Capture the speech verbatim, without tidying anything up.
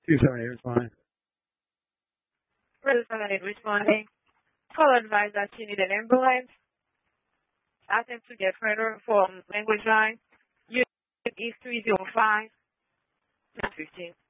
two seventy-eight responding. two seventy-eight responding. Call advised that you need an ambulance. Ask them to get further from language line. Unit is three zero five nine fifteen.